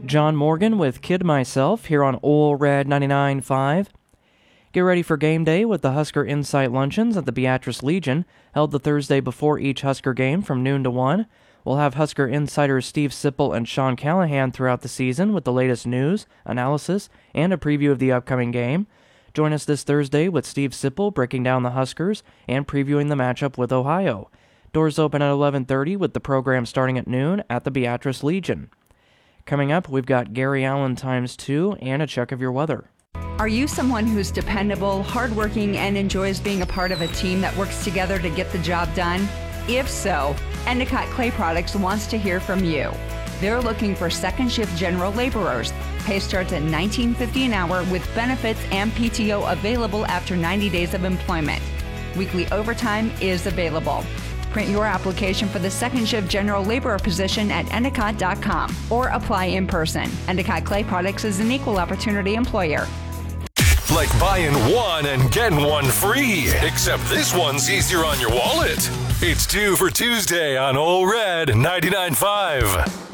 John Morgan with Kid Myself here on Ole Red 99.5. Get ready for game day with the Husker Insight Luncheons at the Beatrice Legion, held the Thursday before each Husker game from noon to 1. We'll have Husker insiders Steve Sipple and Sean Callahan throughout the season with the latest news, analysis, and a preview of the upcoming game. Join us this Thursday with Steve Sipple breaking down the Huskers and previewing the matchup with Ohio. Doors open at 11:30 with the program starting at noon at the Beatrice Legion. Coming up, we've got Gary Allen ×2 and a check of your weather. Are you someone who's dependable, hardworking, and enjoys being a part of a team that works together to get the job done? If so, Endicott Clay Products wants to hear from you. They're looking for second shift general laborers. Pay starts at $19.50 an hour with benefits and PTO available after 90 days of employment. Weekly overtime is available. Print your application for the second shift general laborer position at Endicott.com or apply in person. Endicott Clay Products is an equal opportunity employer. Like buying one and getting one free, except this one's easier on your wallet. It's 2 for Tuesday on Ole Red 99.5.